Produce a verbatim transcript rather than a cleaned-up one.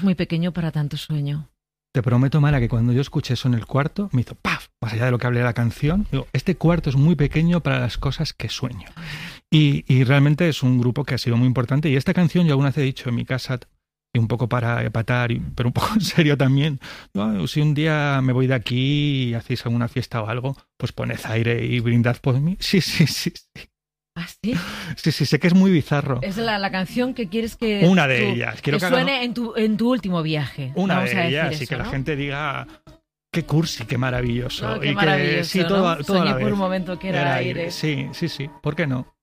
Muy pequeño para tanto sueño. Te prometo, Mara, que cuando yo escuché eso en el cuarto, me hizo ¡paf! Más allá de lo que hablé de la canción, digo, este cuarto es muy pequeño para las cosas que sueño. Y, y realmente es un grupo que ha sido muy importante. Y esta canción yo alguna vez he dicho en mi casa, y un poco para epatar, pero un poco en serio también, no, si un día me voy de aquí y hacéis alguna fiesta o algo, pues poned aire y brindad por mí. Sí, sí, sí, sí. ¿Ah, sí? Sí, sí, sé que es muy bizarro. Es la, la canción que quieres que... Una de tu, ellas. Quiero que que suene hagan... en, tu, en tu último viaje. Una Vamos de a ellas, decir y que eso, la ¿no? gente diga... Qué cursi, qué maravilloso. No, qué y maravilloso, que, sí, ¿no? todo, todo Soñé a la por vez. un momento que era, era aire. Sí, sí, sí. ¿Por qué no?